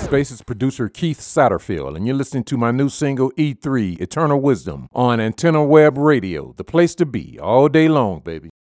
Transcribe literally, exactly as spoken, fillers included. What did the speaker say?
Spaces producer Keith Satterfield, and you're listening to my new single E three, Eternal Wisdom, on Antenna Web Radio, the place to be all day long, baby.